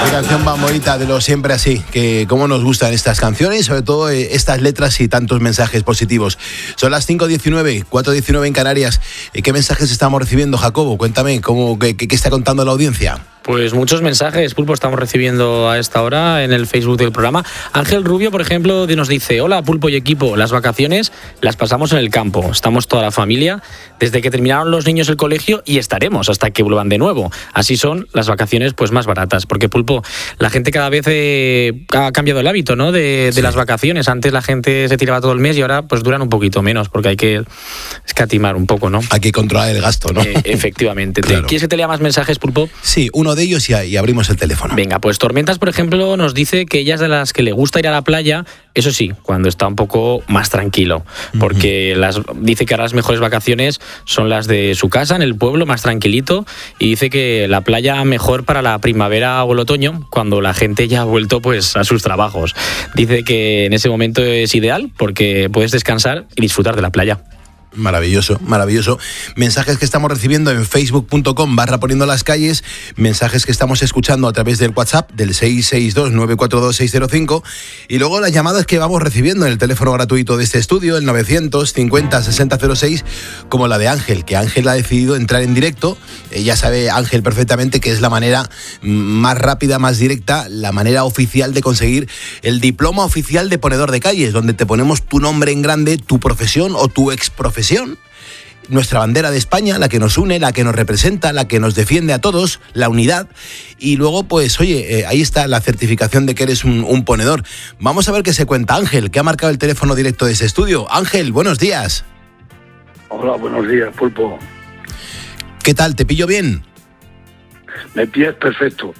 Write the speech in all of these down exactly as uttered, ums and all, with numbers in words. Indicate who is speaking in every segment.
Speaker 1: Qué canción más bonita de lo siempre así, que cómo nos gustan estas canciones, sobre todo eh, estas letras y tantos mensajes positivos. Son las cinco diecinueve, cuatro diecinueve en Canarias. ¿Qué mensajes estamos recibiendo, Jacobo? Cuéntame, ¿cómo, qué, qué está contando la audiencia?
Speaker 2: Pues muchos mensajes, Pulpo, estamos recibiendo a esta hora en el Facebook del programa. Ángel Rubio, por ejemplo, nos dice: hola, Pulpo y equipo, las vacaciones las pasamos en el campo, estamos toda la familia, desde que terminaron los niños el colegio y estaremos hasta que vuelvan de nuevo. Así son las vacaciones pues más baratas, porque, Pulpo, la gente cada vez eh, ha cambiado el hábito, ¿no?, de, de sí. las vacaciones. Antes la gente se tiraba todo el mes y ahora pues duran un poquito menos, porque hay que escatimar un poco, ¿no?
Speaker 1: Hay que controlar el gasto, ¿no?
Speaker 2: Eh, efectivamente.
Speaker 1: Claro.
Speaker 2: ¿Quieres que te lea más mensajes, Pulpo?
Speaker 1: Sí, uno de ellos y, y abrimos el teléfono.
Speaker 2: Venga, pues Tormentas, por ejemplo, nos dice que ella es de las que le gusta ir a la playa, eso sí, cuando está un poco más tranquilo, porque uh-huh. las, dice que ahora las mejores vacaciones son las de su casa, en el pueblo, más tranquilito, y dice que la playa mejor para la primavera o el otoño, cuando la gente ya ha vuelto pues a sus trabajos. Dice que en ese momento es ideal porque puedes descansar y disfrutar de la playa.
Speaker 1: Maravilloso, maravilloso. Mensajes que estamos recibiendo en facebook punto com barra poniendo las calles, mensajes que estamos escuchando a través del WhatsApp del seis seis dos, nueve cuatro dos, seis cero cinco y luego las llamadas que vamos recibiendo en el teléfono gratuito de este estudio, el novecientos cincuenta, sesenta cero seis, como la de Ángel, que Ángel ha decidido entrar en directo. Eh, ya sabe Ángel perfectamente que es la manera más rápida, más directa, la manera oficial de conseguir el diploma oficial de ponedor de calles, donde te ponemos tu nombre en grande, tu profesión o tu exprofesión, nuestra bandera de España, la que nos une, la que nos representa, la que nos defiende a todos, la unidad. Y luego, pues, oye, eh, ahí está la certificación de que eres un, un ponedor. Vamos a ver qué se cuenta Ángel, que ha marcado el teléfono directo de ese estudio. Ángel, buenos días.
Speaker 3: Hola, buenos días, Pulpo.
Speaker 1: ¿Qué tal? ¿Te pillo bien?
Speaker 3: Me pillas perfecto.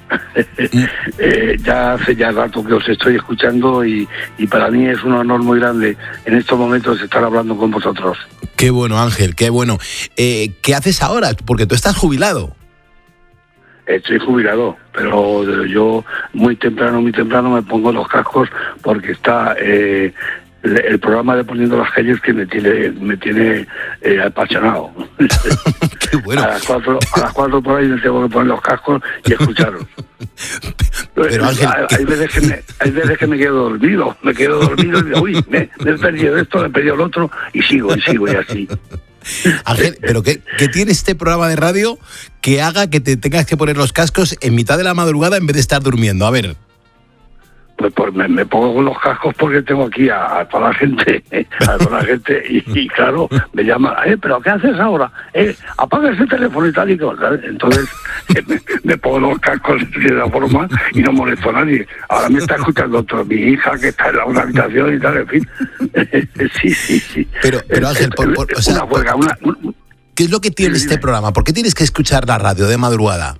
Speaker 3: eh, ya hace ya rato que os estoy escuchando y, y para mí es un honor muy grande en estos momentos estar hablando con vosotros.
Speaker 1: Qué bueno, Ángel, qué bueno. Eh, ¿Qué haces ahora? Porque tú estás jubilado.
Speaker 3: Estoy jubilado, pero yo muy temprano, muy temprano me pongo los cascos porque está eh, el, el programa de Poniendo las Calles que me tiene me tiene eh, apasionado.
Speaker 1: Qué bueno.
Speaker 3: A las cuatro, a las cuatro por ahí me tengo que poner los cascos y escucharos.
Speaker 1: Pero Ángel,
Speaker 3: hay, hay, veces que me, hay veces que me quedo dormido, me quedo dormido y digo, uy, me, me he perdido esto, me he perdido lo otro, y sigo, y sigo, y así.
Speaker 1: Ángel, ¿pero qué, qué tiene este programa de radio que haga que te tengas que poner los cascos en mitad de la madrugada en vez de estar durmiendo? A ver.
Speaker 3: Pues, pues me, me pongo con los cascos porque tengo aquí a, a toda la gente, a toda la gente, y, y claro, me llaman, eh, pero ¿qué haces ahora? Eh, apaga ese teléfono y tal y tal, ¿sabes? Entonces me, me pongo los cascos de esa forma y no molesto a nadie. Ahora me está escuchando toda mi hija que está en la una habitación y tal, en fin. sí, sí, sí.
Speaker 1: Pero, pero Ángel, por, por, o sea,
Speaker 3: una huelga, una, una,
Speaker 1: ¿qué es lo que tiene este programa? ¿Por qué tienes que escuchar la radio de madrugada?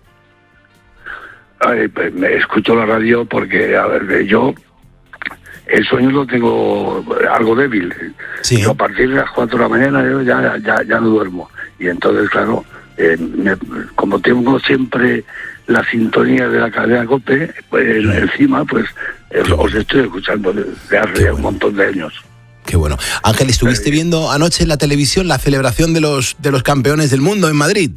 Speaker 3: Ay, pues me escucho la radio porque, a ver, yo el sueño lo tengo algo débil.
Speaker 1: Sí.
Speaker 3: Yo a partir de las cuatro de la mañana yo ya, ya, ya no duermo. Y entonces, claro, eh, me, como tengo siempre la sintonía de la cadena COPE, pues, sí. encima, pues eh, os estoy escuchando desde hace un montón de años.
Speaker 1: Qué bueno. Ángel, ¿estuviste viendo anoche en la televisión la celebración de los, de los campeones del mundo en Madrid?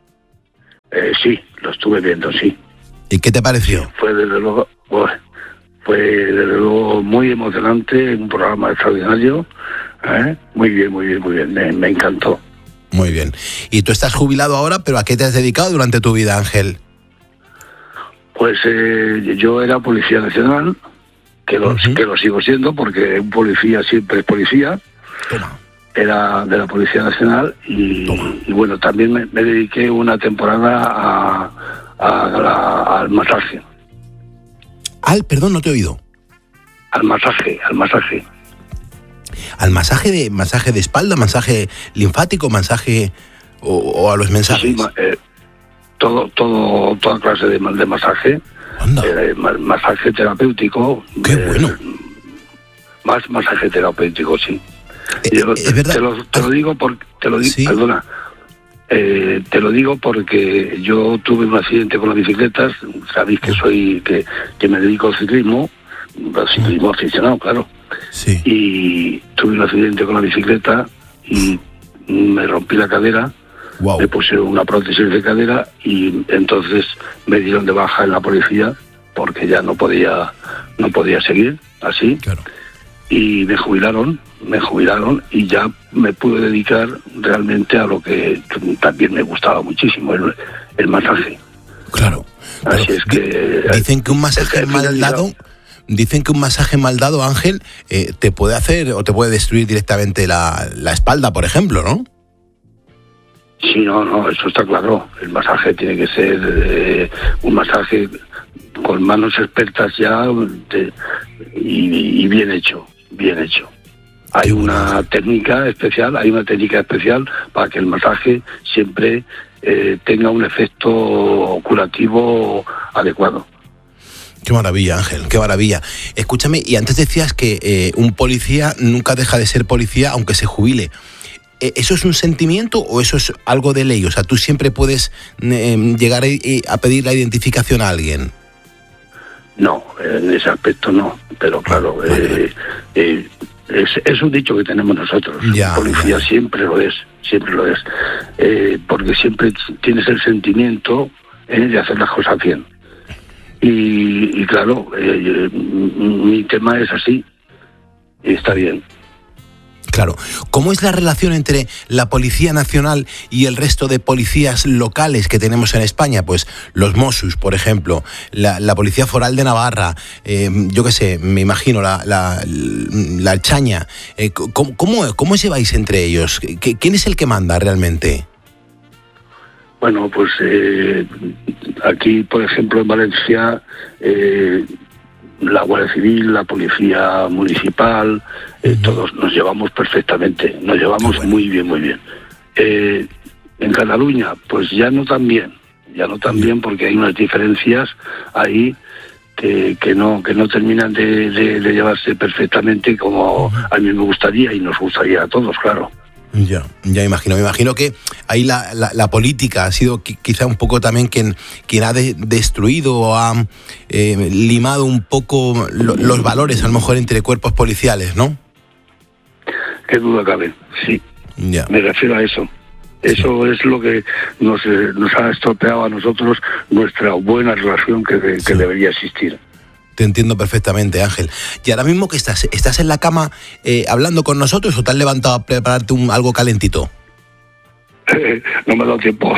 Speaker 3: Eh, sí, lo estuve viendo, sí.
Speaker 1: ¿Y qué te pareció?
Speaker 3: Fue desde luego, pues, fue desde luego muy emocionante, un programa extraordinario, ¿eh? Muy bien, muy bien, muy bien, me, me encantó.
Speaker 1: Muy bien. Y tú estás jubilado ahora, pero ¿a qué te has dedicado durante tu vida, Ángel?
Speaker 3: Pues eh, yo era policía nacional, que lo, uh-huh. que lo sigo siendo, porque un policía siempre es policía.
Speaker 1: Toma.
Speaker 3: Era de la Policía Nacional y, y bueno, también me, me dediqué una temporada a... A la, al masaje.
Speaker 1: Al, perdón, no te he oído.
Speaker 3: Al masaje, al masaje.
Speaker 1: Al masaje de masaje de espalda, masaje linfático, masaje o, o a los mensajes.
Speaker 3: Sí, eh, todo, todo, toda clase de, de masaje. Eh, masaje terapéutico.
Speaker 1: Qué eh, bueno.
Speaker 3: Más masaje terapéutico, sí.
Speaker 1: Eh,
Speaker 3: Yo,
Speaker 1: es verdad.
Speaker 3: Te lo, te lo digo porque te lo digo, ¿sí? Perdona. Eh, te lo digo porque yo tuve un accidente con las bicicletas, sabéis que soy que, que me dedico al ciclismo, al ciclismo aficionado, claro.
Speaker 1: Sí.
Speaker 3: Y tuve un accidente con la bicicleta y me rompí la cadera,
Speaker 1: wow.
Speaker 3: Me pusieron una prótesis de cadera y entonces me dieron de baja en la policía porque ya no podía, no podía seguir así.
Speaker 1: Claro.
Speaker 3: Y me jubilaron, me jubilaron y ya me pude dedicar realmente a lo que también me gustaba muchísimo, el, el masaje.
Speaker 1: Claro.
Speaker 3: Así es que...
Speaker 1: Dicen que un masaje mal dado, dicen que un masaje mal dado, Ángel, eh, te puede hacer o te puede destruir directamente la, la espalda, por ejemplo, ¿no?
Speaker 3: Sí, no, no, eso está claro. El masaje tiene que ser eh, un masaje con manos expertas ya de, y, y bien hecho, bien hecho. Hay una técnica especial, hay una técnica especial para que el masaje siempre eh, tenga un efecto curativo adecuado.
Speaker 1: Qué maravilla, Ángel, qué maravilla. Escúchame, y antes decías que eh, un policía nunca deja de ser policía aunque se jubile. ¿Eso es un sentimiento o eso es algo de ley? O sea, ¿tú siempre puedes eh, llegar a, a pedir la identificación a alguien?
Speaker 3: No, en ese aspecto no, pero claro,
Speaker 1: vale,
Speaker 3: eh,
Speaker 1: vale.
Speaker 3: Eh, es, es un dicho que tenemos nosotros.
Speaker 1: Ya,
Speaker 3: el policía
Speaker 1: ya.
Speaker 3: siempre lo es, siempre lo es, eh, porque siempre tienes el sentimiento eh, de hacer las cosas bien. Y, y claro, eh, mi tema es así, y está bien.
Speaker 1: Claro. ¿Cómo es la relación entre la Policía Nacional y el resto de policías locales que tenemos en España? Pues los Mossos, por ejemplo, la, la Policía Foral de Navarra, eh, yo qué sé, me imagino, la, la, la Chaña. Eh, ¿cómo, cómo, ¿Cómo os lleváis entre ellos? ¿Quién es el que manda realmente?
Speaker 3: Bueno, pues eh, aquí, por ejemplo, en Valencia, eh, la Guardia Civil, la Policía Municipal, eh, uh-huh. todos nos llevamos perfectamente, nos llevamos bueno. muy bien, muy bien. Eh, en Cataluña, pues ya no tan bien, ya no tan uh-huh. bien porque hay unas diferencias ahí que, que no que no terminan de, de, de llevarse perfectamente como uh-huh. a mí me gustaría y nos gustaría a todos, claro.
Speaker 1: Ya, ya imagino. Me imagino que ahí la, la, la política ha sido quizá un poco también quien, quien ha de, destruido o ha eh, limado un poco lo, los valores, a lo mejor, entre cuerpos policiales, ¿no?
Speaker 3: Qué duda cabe, sí.
Speaker 1: Ya.
Speaker 3: Me refiero a eso. Eso sí. es lo que nos, eh, nos ha estropeado a nosotros nuestra buena relación que, de, sí. que debería existir.
Speaker 1: Te entiendo perfectamente, Ángel. Y ahora mismo que estás, ¿estás en la cama eh, hablando con nosotros o te has levantado a prepararte un, algo calentito?
Speaker 3: Eh, no me ha dado tiempo.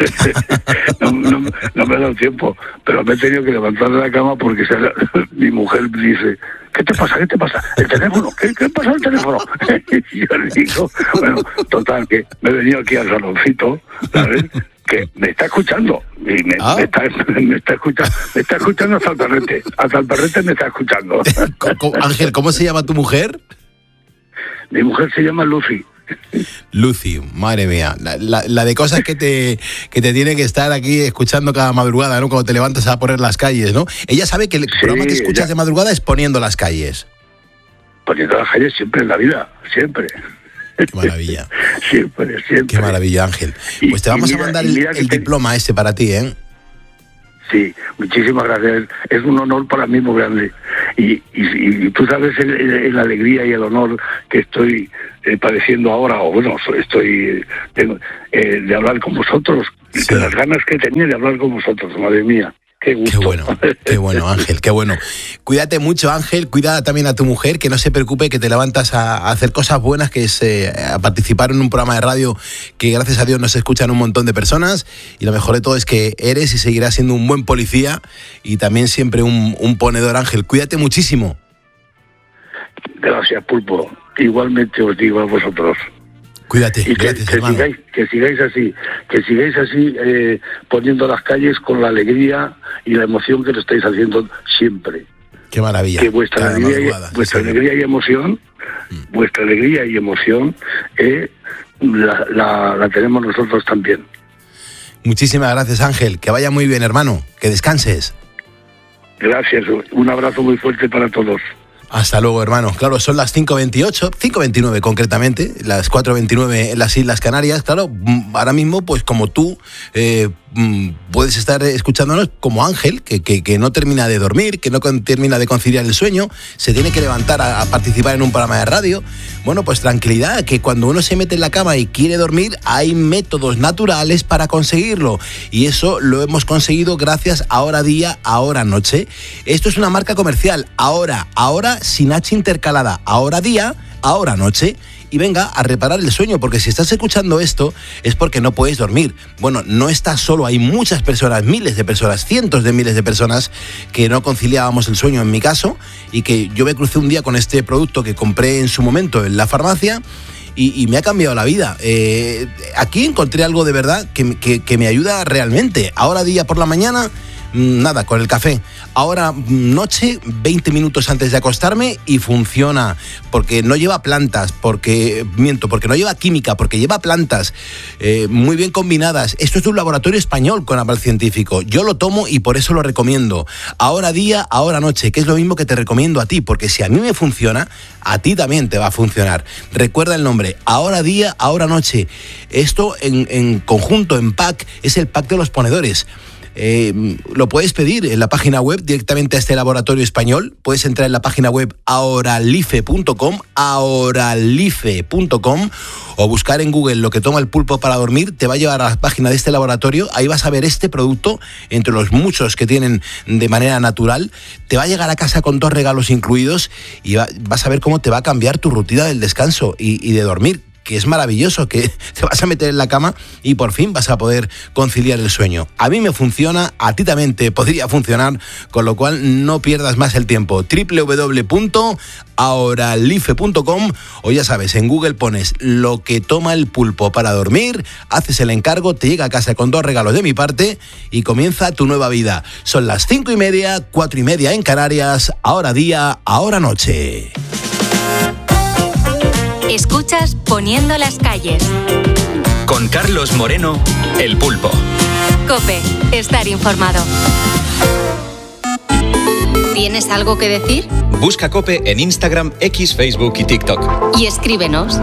Speaker 3: no, no, no me ha dado tiempo. Pero me he tenido que levantar de la cama porque se, mi mujer dice, ¿qué te pasa? ¿Qué te pasa? ¿El teléfono? ¿Qué, qué pasa el teléfono? Y yo le digo, bueno, total, que me he venido aquí al saloncito, ¿sabes? Que me está escuchando y me, ah. me, está, me está escuchando me está escuchando hasta el perrete hasta el perrete me está escuchando.
Speaker 1: Ángel, ¿cómo se llama tu mujer?
Speaker 3: Mi mujer se llama Lucy.
Speaker 1: Lucy, madre mía, la, la, la de cosas que te que te tiene que estar aquí escuchando cada madrugada, ¿no? Cuando te levantas a poner las calles, ¿no? Ella sabe que el sí, programa que escuchas ya. de madrugada es Poniendo las calles.
Speaker 3: Poniendo las calles siempre en la vida, siempre.
Speaker 1: Qué maravilla.
Speaker 3: Siempre, siempre.
Speaker 1: Qué maravilla, Ángel. Pues te vamos mira, a mandar el, el te... diploma este para ti, ¿eh?
Speaker 3: Sí, muchísimas gracias. Es un honor para mí muy grande. Y, y, y tú sabes el, el, la alegría y el honor que estoy eh, padeciendo ahora, o bueno, estoy de, eh, de hablar con vosotros, sí. de las ganas que tenía de hablar con vosotros, madre mía. Qué gusto.
Speaker 1: Qué bueno, qué bueno, Ángel, qué bueno. Cuídate mucho, Ángel, cuida también a tu mujer, que no se preocupe, que te levantas a, a hacer cosas buenas, que es eh, a participar en un programa de radio que gracias a Dios nos escuchan un montón de personas, y lo mejor de todo es que eres y seguirás siendo un buen policía y también siempre un, un ponedor, Ángel. Cuídate muchísimo.
Speaker 3: Gracias, Pulpo. Igualmente os digo a vosotros.
Speaker 1: Cuídate,
Speaker 3: y que,
Speaker 1: gracias,
Speaker 3: que
Speaker 1: hermano.
Speaker 3: sigáis, que sigáis así, que sigáis así eh, poniendo las calles con la alegría y la emoción que lo estáis haciendo siempre.
Speaker 1: Qué maravilla.
Speaker 3: Que vuestra
Speaker 1: Cada
Speaker 3: alegría,
Speaker 1: madrugada,
Speaker 3: y, vuestra
Speaker 1: sí,
Speaker 3: alegría y emoción, mm. vuestra alegría y emoción, eh, la, la, la tenemos nosotros también.
Speaker 1: Muchísimas gracias, Ángel. Que vaya muy bien, hermano. Que descanses.
Speaker 3: Gracias. Un abrazo muy fuerte para todos.
Speaker 1: Hasta luego, hermano. Claro, son las cinco veintiocho, cinco veintinueve concretamente, las cuatro veintinueve en las Islas Canarias. Claro, ahora mismo, pues como tú, eh, mmm, puedes estar escuchándonos como Ángel, que, que, que no termina de dormir, que no con, termina de conciliar el sueño, se tiene que levantar a, a participar en un programa de radio. Bueno, pues tranquilidad, que cuando uno se mete en la cama y quiere dormir, hay métodos naturales para conseguirlo. Y eso lo hemos conseguido gracias a Hora Día, a Hora Noche. Esto es una marca comercial, ahora, ahora sin H intercalada, Hora Día, a Hora Noche. Y venga a reparar el sueño, porque si estás escuchando esto es porque no puedes dormir. Bueno, no estás solo, hay muchas personas, miles de personas, cientos de miles de personas que no conciliábamos el sueño, en mi caso, y que yo me crucé un día con este producto que compré en su momento en la farmacia y, y me ha cambiado la vida. Eh, aquí encontré algo de verdad que, que, que me ayuda realmente. Ahora día por la mañana, nada, con el café. Ahora noche, veinte minutos antes de acostarme y funciona, porque no lleva plantas, porque, miento, porque no lleva química, porque lleva plantas eh, muy bien combinadas. Esto es de un laboratorio español con aval científico. Yo lo tomo y por eso lo recomiendo. Ahora día, ahora noche, que es lo mismo que te recomiendo a ti, porque si a mí me funciona, a ti también te va a funcionar. Recuerda el nombre, ahora día, ahora noche. Esto en, en conjunto, en pack, es el pack de los ponedores. Eh, lo puedes pedir en la página web directamente a este laboratorio español. Puedes entrar en la página web ahoralife punto com, ahoralife punto com, o buscar en Google lo que toma el pulpo para dormir. Te va a llevar a la página de este laboratorio. Ahí vas a ver este producto entre los muchos que tienen de manera natural. Te va a llegar a casa con dos regalos incluidos y va, vas a ver cómo te va a cambiar tu rutina del descanso y, y de dormir, que es maravilloso, que te vas a meter en la cama y por fin vas a poder conciliar el sueño. A mí me funciona, a ti también te podría funcionar, con lo cual no pierdas más el tiempo. doble u doble u doble u punto ahoralife punto com, o ya sabes, en Google pones lo que toma el pulpo para dormir, haces el encargo, te llega a casa con dos regalos de mi parte y comienza tu nueva vida. Son las cinco y media, cuatro y media en Canarias, ahora día, ahora noche.
Speaker 4: Escuchas Poniendo las calles.
Speaker 5: Con Carlos Moreno, El Pulpo.
Speaker 4: COPE, estar informado. ¿Tienes algo que decir?
Speaker 5: Busca COPE en Instagram, X, Facebook y TikTok.
Speaker 4: Y escríbenos.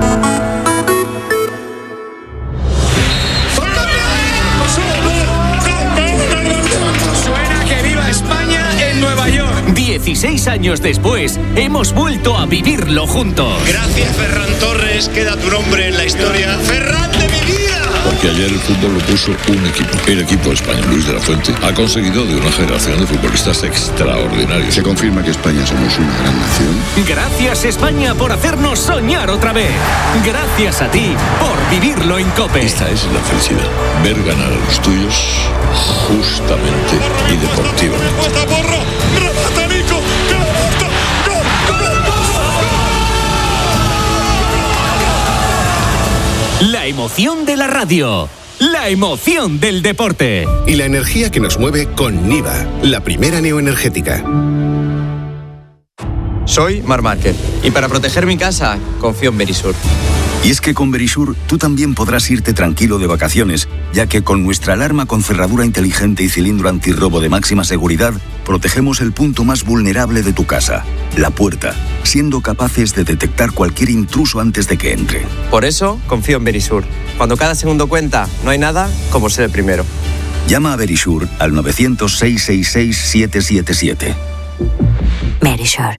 Speaker 6: Suena que viva España en Nueva York.
Speaker 7: dieciséis años después, hemos vuelto a vivirlo juntos.
Speaker 8: Gracias, Ferran Torres, queda tu nombre en la historia. ¡Ferran de mi vida!
Speaker 9: Porque ayer el fútbol lo puso un equipo. El equipo español, Luis de la Fuente, ha conseguido de una generación de futbolistas extraordinarios.
Speaker 10: Se confirma que España somos una gran nación.
Speaker 7: Gracias, España, por hacernos soñar otra vez. Gracias a ti por vivirlo en COPE.
Speaker 9: Esta es la felicidad. Ver ganar a los tuyos justamente y deportivamente.
Speaker 7: La emoción de la radio. La emoción del deporte.
Speaker 11: Y la energía que nos mueve con Niva, la primera neoenergética.
Speaker 12: Soy Mar Márquez y para proteger mi casa confío en Verisur.
Speaker 13: Y es que con Verisur tú también podrás irte tranquilo de vacaciones, ya que con nuestra alarma con cerradura inteligente y cilindro antirrobo de máxima seguridad, protegemos el punto más vulnerable de tu casa, la puerta, siendo capaces de detectar cualquier intruso antes de que entre.
Speaker 12: Por eso confío en Verisur. Cuando cada segundo cuenta, no hay nada como ser el primero.
Speaker 13: Llama a Verisur al nueve cero cero, seis seis seis, siete siete siete.
Speaker 4: Verisur.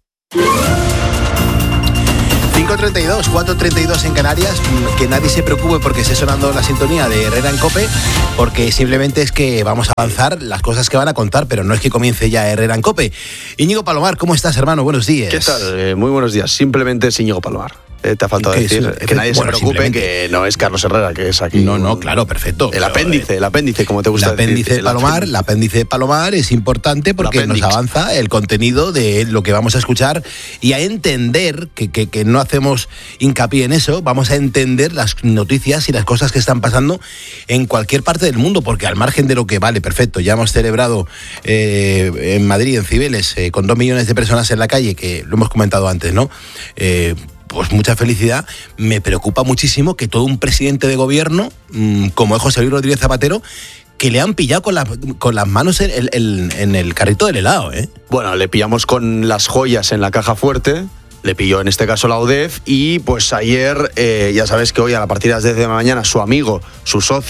Speaker 1: cinco treinta y dos, cuatro treinta y dos en Canarias. Que nadie se preocupe porque esté sonando la sintonía de Herrera en COPE, porque simplemente es que vamos a avanzar las cosas que van a contar, pero no es que comience ya Herrera en COPE. Íñigo Palomar, ¿cómo estás, hermano? Buenos días.
Speaker 14: ¿Qué tal? Eh, muy buenos días. Simplemente es Íñigo Palomar. Eh, te ha faltado decir es, que nadie bueno, se preocupe, que no es Carlos Herrera, que es aquí.
Speaker 1: No, no, claro, perfecto.
Speaker 14: El apéndice, el apéndice, como te gusta
Speaker 1: el apéndice
Speaker 14: decir.
Speaker 1: De Palomar, el apéndice de Palomar es importante porque nos avanza el contenido de lo que vamos a escuchar y a entender, que, que, que no hacemos hincapié en eso, vamos a entender las noticias y las cosas que están pasando en cualquier parte del mundo, porque al margen de lo que vale, perfecto, ya hemos celebrado eh, en Madrid, en Cibeles, eh, con dos millones de personas en la calle, que lo hemos comentado antes, ¿no? Eh, Pues mucha felicidad. Me preocupa muchísimo que todo un presidente de gobierno, mmm, como es José Luis Rodríguez Zapatero, que le han pillado con, la, con las manos en el, en, en el carrito del helado, ¿eh?
Speaker 14: Bueno, le pillamos con las joyas en la caja fuerte, le pilló en este caso la U D E F y pues ayer, eh, ya sabes que hoy a partir de las diez de la mañana su amigo, su socio,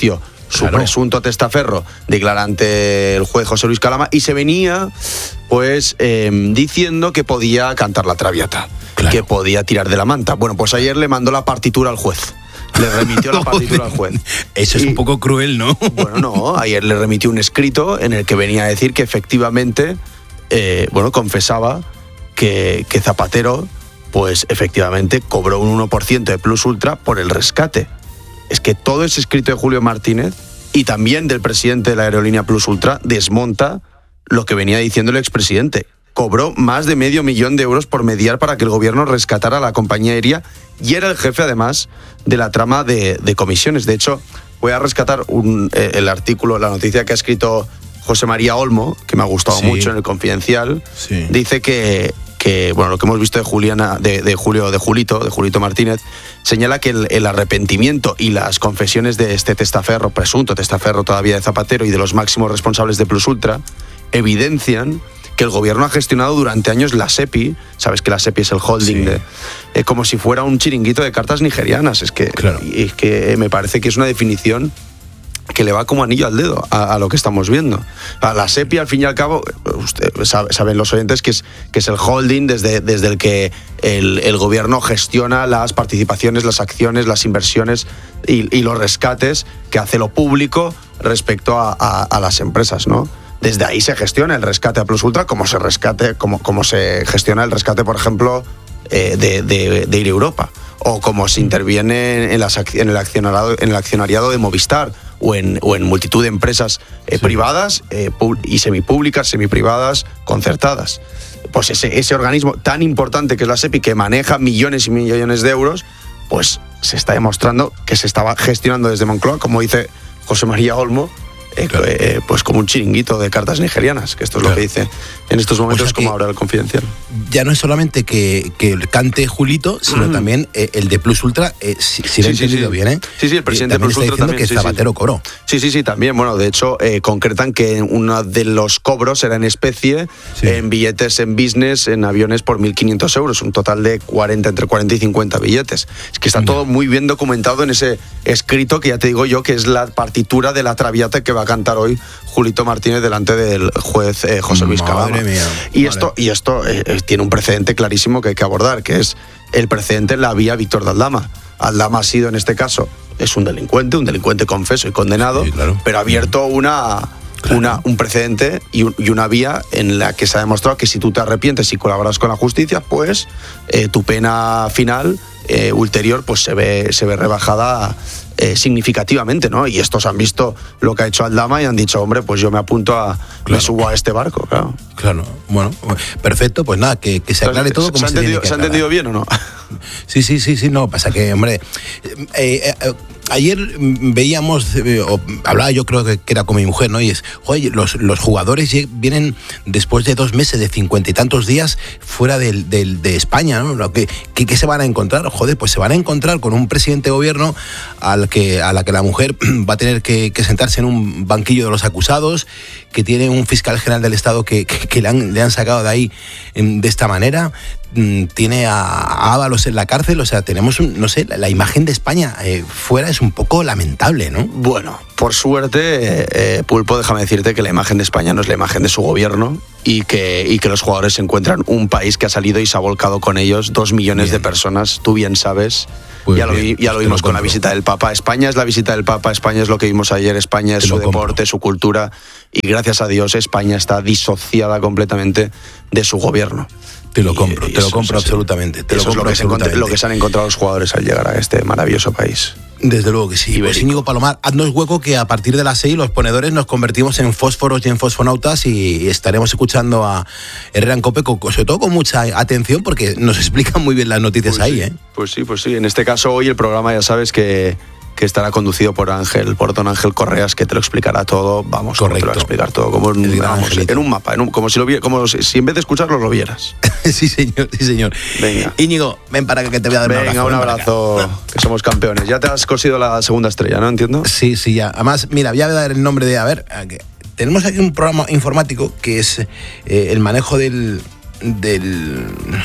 Speaker 14: su claro. presunto testaferro, declara ante el juez José Luis Calama, y se venía pues eh, diciendo que podía cantar la Traviata, claro. que podía tirar de la manta. Bueno, pues ayer le mandó la partitura al juez. Le remitió la partitura al juez.
Speaker 1: Eso es y, un poco cruel, ¿no?
Speaker 14: Bueno, no, ayer le remitió un escrito en el que venía a decir que efectivamente, eh, bueno, confesaba que, que Zapatero, pues efectivamente cobró un uno por ciento de Plus Ultra por el rescate. Es que todo ese escrito de Julio Martínez y también del presidente de la aerolínea Plus Ultra desmonta lo que venía diciendo el expresidente. Cobró más de medio millón de euros por mediar para que el gobierno rescatara a la compañía aérea y era el jefe, además, de la trama de, de comisiones. De hecho, voy a rescatar un, eh, el artículo, la noticia que ha escrito José María Olmo, que me ha gustado sí. mucho en el Confidencial. Sí. Dice que, que, bueno, lo que hemos visto de Juliana, de, de Julio, de Julito, de Julito Martínez, señala que el, el arrepentimiento y las confesiones de este testaferro, presunto testaferro todavía de Zapatero y de los máximos responsables de Plus Ultra, evidencian que el gobierno ha gestionado durante años la SEPI, sabes que la SEPI es el holding, sí. de, eh, como si fuera un chiringuito de cartas nigerianas. Es que, claro. y, es que me parece que es una definición que le va como anillo al dedo a, a lo que estamos viendo. A la SEPI, al fin y al cabo, usted, sabe, saben los oyentes que es, que es el holding desde, desde el que el, el gobierno gestiona las participaciones, las acciones, las inversiones y, y los rescates que hace lo público respecto a, a, a las empresas, ¿no? Desde ahí se gestiona el rescate a Plus Ultra, como se rescate, como, como se gestiona el rescate, por ejemplo, eh, de, de, de Ir Europa, o como se interviene en, las, en, el accionariado, en el accionariado de Movistar, o en, o en multitud de empresas eh, sí. privadas eh, y semipúblicas, semiprivadas, concertadas. Pues ese, ese organismo tan importante que es la SEPI, que maneja millones y millones de euros, pues se está demostrando que se estaba gestionando desde Moncloa, como dice José María Olmo, Eh, claro. eh, pues como un chiringuito de cartas nigerianas, que esto es claro. lo que dice en estos momentos, o sea, como ahora el Confidencial.
Speaker 1: Ya no es solamente que, que cante Julito, sino mm. también eh, el de Plus Ultra, eh, si, si sí, lo he entendido
Speaker 14: sí, sí.
Speaker 1: bien, ¿eh?
Speaker 14: Sí, sí, el presidente
Speaker 1: de
Speaker 14: Plus Ultra
Speaker 1: también
Speaker 14: también.
Speaker 1: que Zapatero
Speaker 14: sí, sí.
Speaker 1: cobró.
Speaker 14: Sí, sí, sí, también. Bueno, de hecho, eh, concretan que uno de los cobros era en especie, sí. en billetes en business, en aviones por mil quinientos euros, un total de cuarenta, entre cuarenta y cincuenta billetes. Es que está todo muy bien documentado en ese escrito que ya te digo yo que es la partitura de la Traviata que va a cantar hoy Julito Martínez delante del juez eh, José Luis Calama. Madre mía. Y, vale. esto, y esto eh, tiene un precedente clarísimo que hay que abordar, que es el precedente en la vía Víctor de Aldama. Aldama ha sido, en este caso, es un delincuente, un delincuente confeso y condenado, sí, claro. pero ha abierto una, claro. una, un precedente y, un, y una vía en la que se ha demostrado que si tú te arrepientes y colaboras con la justicia, pues eh, tu pena final, eh, ulterior, pues se ve, se ve rebajada Eh, significativamente, ¿no? Y estos han visto lo que ha hecho Aldama y han dicho, hombre, pues yo me apunto a, claro. me subo a este barco, claro.
Speaker 1: Claro, bueno, perfecto, pues nada, que, que se aclare todo como
Speaker 14: se,
Speaker 1: se,
Speaker 14: se, entendido,
Speaker 1: tiene que
Speaker 14: ¿Se ha entendido bien o no?
Speaker 1: Sí, sí, sí, sí, no, pasa que, hombre, eh, eh, ayer veíamos, eh, o hablaba yo creo que, que era con mi mujer, ¿no? Y es, joder, los, los jugadores vienen después de dos meses, de cincuenta y tantos días fuera del, del, de España, ¿no? ¿Qué, qué, ¿Qué se van a encontrar? Joder, pues se van a encontrar con un presidente de gobierno al que, a la que la mujer va a tener que, que sentarse en un banquillo de los acusados, que tiene un fiscal general del Estado que, que, que le, han, le han sacado de ahí de esta manera, tiene a Ábalos en la cárcel, o sea, tenemos, un, no sé, la, la imagen de España eh, fuera es un poco lamentable, ¿no?
Speaker 14: Bueno, por suerte, eh, Pulpo, déjame decirte que la imagen de España no es la imagen de su gobierno y que, y que los jugadores se encuentran un país que ha salido y se ha volcado con ellos, dos millones bien. de personas, tú bien sabes. Pues ya, bien, lo, ya lo vimos lo con la visita del Papa. España es la visita del Papa, España es lo que vimos ayer, España es te su deporte, su cultura, y gracias a Dios España está disociada completamente de su gobierno.
Speaker 1: Te lo compro, y, y te lo compro absolutamente. Te
Speaker 14: eso
Speaker 1: lo compro
Speaker 14: es lo que, se lo que se han encontrado los jugadores al llegar a este maravilloso país.
Speaker 1: Desde luego que sí. Ibérico. Pues Íñigo Palomar, haznos hueco que a partir de las seis los ponedores nos convertimos en fósforos y en fosfonautas y estaremos escuchando a Herrera en COPE, sobre todo con mucha atención porque nos explican muy bien las noticias
Speaker 14: pues
Speaker 1: ahí,
Speaker 14: sí,
Speaker 1: ¿eh?
Speaker 14: Pues sí, pues sí. En este caso hoy el programa ya sabes que, que estará conducido por Ángel, por don Ángel Correas, que te lo explicará todo, vamos, como te lo va a explicar todo, como en, vamos, en un mapa, en un, como, si lo vi, como si, si en vez de escucharlo lo vieras.
Speaker 1: Sí, señor, sí, señor.
Speaker 14: Venga.
Speaker 1: Íñigo, ven para acá que te voy a dar
Speaker 14: Venga,
Speaker 1: un
Speaker 14: abrazo. Un abrazo, que somos campeones. Ya te has cosido la segunda estrella, ¿no? Entiendo.
Speaker 1: Sí, sí, ya. Además, mira, voy a dar el nombre de, a ver, tenemos aquí un programa informático que es eh, el manejo del, del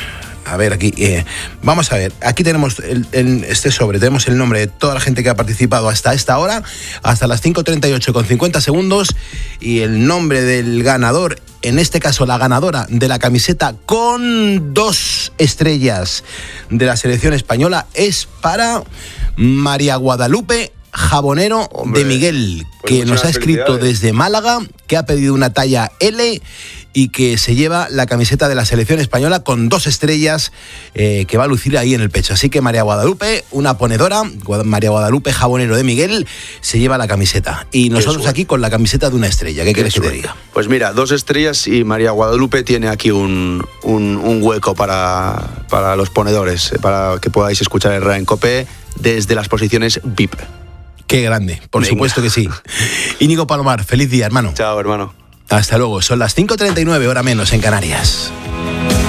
Speaker 1: A ver, aquí, eh, vamos a ver, aquí tenemos el, el, este sobre, tenemos el nombre de toda la gente que ha participado hasta esta hora, hasta las cinco treinta y ocho con cincuenta segundos, y el nombre del ganador, en este caso la ganadora de la camiseta con dos estrellas de la selección española, es para María Guadalupe Jabonero. Hombre, de Miguel, pues que nos ha escrito desde Málaga, que ha pedido una talla L y que se lleva la camiseta de la selección española con dos estrellas eh, que va a lucir ahí en el pecho. Así que María Guadalupe, una ponedora, María Guadalupe Jabonero de Miguel, se lleva la camiseta. Y nosotros aquí con la camiseta de una estrella. ¿Qué, ¿Qué quieres que te diga?
Speaker 14: Pues mira, dos estrellas y María Guadalupe tiene aquí un, un, un hueco para, para los ponedores, para que podáis escuchar el Herrera en COPE desde las posiciones V I P.
Speaker 1: Qué grande, por Venga. Supuesto que sí. Íñigo Palomar, feliz día, hermano.
Speaker 14: Chao, hermano.
Speaker 1: Hasta luego, son las cinco treinta y nueve, hora menos en Canarias.